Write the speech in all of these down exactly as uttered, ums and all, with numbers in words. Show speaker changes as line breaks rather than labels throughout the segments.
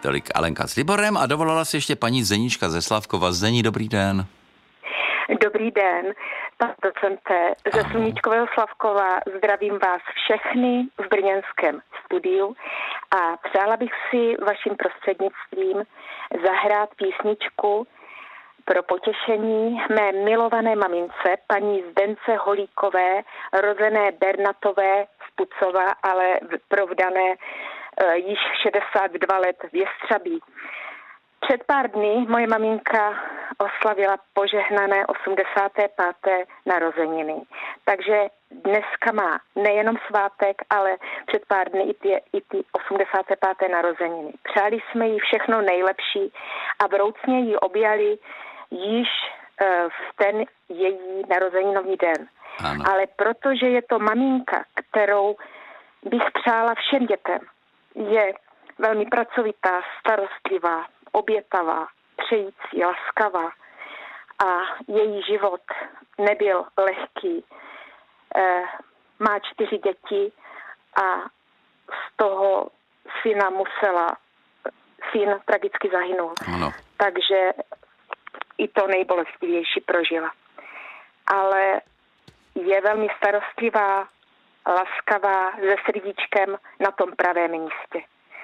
Tolik Alenka s Liborem a dovolala si ještě paní Zdeníčka ze Slavkova. Zdení, dobrý den.
Dobrý den, pan docente ze Sluníčkového Slavkova. Zdravím vás všechny v brněnském studiu a přála bych si vaším prostřednictvím zahrát písničku pro potěšení mé milované mamince, paní Zdence Holíkové, rozené Bernatové z Pucova, ale provdané e, již šedesát dva let v Jestřabí. Před pár dny moje maminka oslavila požehnané osmdesáté páté narozeniny. Takže dneska má nejenom svátek, ale před pár dny i ty, i ty osmdesáté páté narozeniny. Přáli jsme jí všechno nejlepší a vroucně ji objali již uh, v ten její narozeninový den.
Ano.
Ale protože je to maminka, kterou bych přála všem dětem, je velmi pracovitá, starostlivá, obětavá, přející, laskavá a její život nebyl lehký. E, má čtyři děti a z toho syna musela, syn tragicky zahynul.
Ano.
Takže i to nejbolestivější prožila. Ale je velmi starostlivá, laskavá, se srdíčkem na tom pravém místě.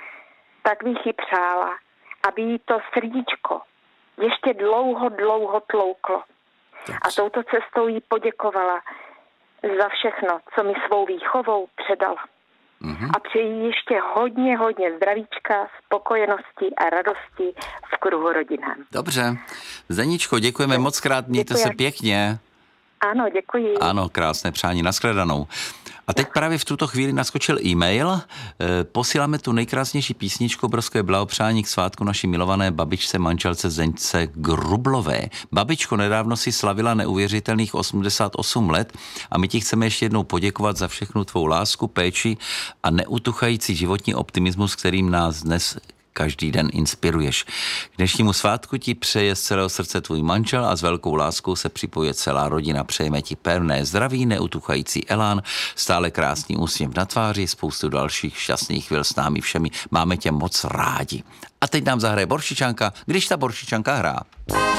Tak bych ji přála, aby jí to srdíčko ještě dlouho, dlouho tlouklo. A touto cestou jí poděkovala za všechno, co mi svou výchovou předala. Mm-hmm. A přeji ještě hodně, hodně zdravíčka, spokojenosti a radosti v kruhu rodinném.
Dobře. Zdeníčko, děkujeme moc krát, mějte
Děkuji.
se pěkně.
Ano, děkuji.
Ano, krásné přání, nashledanou. A teď právě v tuto chvíli naskočil e-mail. E, posíláme tu nejkrásnější písničku, obrovské blahopřání k svátku naší milované babičce, manželce Zdeňce Grublové. Babičko, nedávno si slavila neuvěřitelných osmdesát osm let a my ti chceme ještě jednou poděkovat za všechnu tvou lásku, péči a neutuchající životní optimismus, kterým nás dnes každý den inspiruješ. K dnešnímu svátku ti přeje z celého srdce tvůj manžel a s velkou láskou se připojuje celá rodina. Přejeme ti pevné zdraví, neutuchající elán, stále krásný úsměv na tváři, spoustu dalších šťastných chvil s námi všemi. Máme tě moc rádi. A teď nám zahraje Boršičanka, když ta Boršičanka hrá.